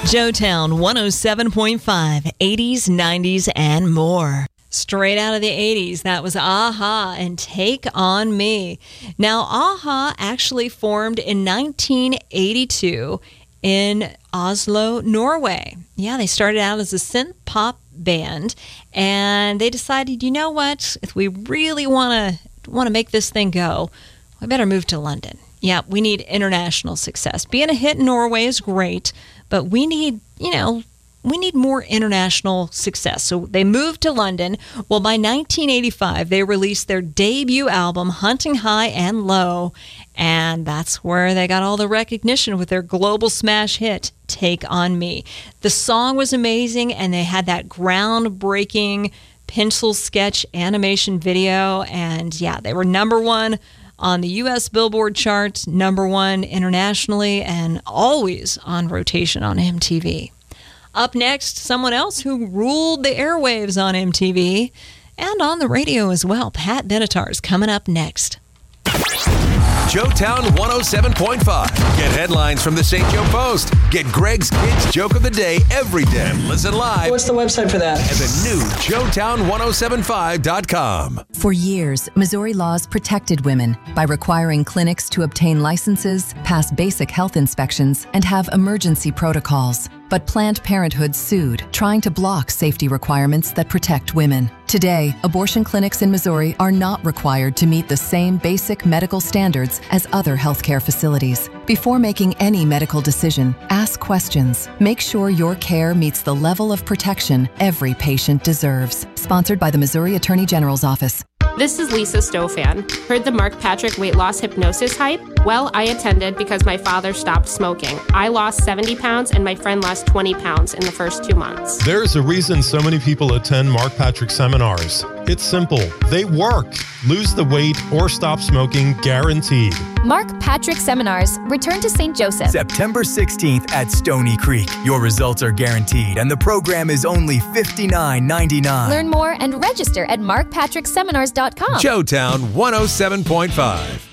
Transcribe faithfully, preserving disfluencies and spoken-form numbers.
Joetown one oh seven point five, eighties, nineties, and more. Straight out of the eighties, that was a-ha and Take On Me. Now, a-ha actually formed in nineteen eighty-two in Oslo, Norway. Yeah, they started out as a synth pop band, and they decided, you know what, if we really want to want to make this thing go, we better move to London. Yeah, we need international success. Being a hit in Norway is great, but we need, you know, we need more international success. So they moved to London. Well, by nineteen eighty-five, they released their debut album, Hunting High and Low, and that's where they got all the recognition with their global smash hit, Take On Me. The song was amazing, and they had that groundbreaking pencil sketch animation video, and yeah, they were number one on the U S Billboard chart, number one internationally, and always on rotation on M T V. Up next, someone else who ruled the airwaves on M T V and on the radio as well. Pat Benatar's coming up next. Joetown one oh seven point five. Get headlines from the Saint Joe Post. Get Greg's Kids Joke of the Day every day. Listen live. What's the website for that? At the new Joetown ten seventy-five dot com. For years, Missouri laws protected women by requiring clinics to obtain licenses, pass basic health inspections, and have emergency protocols. But Planned Parenthood sued, trying to block safety requirements that protect women. Today, abortion clinics in Missouri are not required to meet the same basic medical standards as other healthcare facilities. Before making any medical decision, ask questions. Make sure your care meets the level of protection every patient deserves. Sponsored by the Missouri Attorney General's Office. This is Lisa Stofan. Heard the Mark Patrick weight loss hypnosis hype? Well, I attended because my father stopped smoking. I lost seventy pounds and my friend lost twenty pounds in the first two months. There's a reason so many people attend Mark Patrick seminars. It's simple. They work. Lose the weight or stop smoking, guaranteed. Mark Patrick Seminars. Return to Saint Joseph. September sixteenth at Stony Creek. Your results are guaranteed and the program is only fifty-nine ninety-nine. Learn more and register at mark patrick seminars dot com. Joetown one oh seven point five.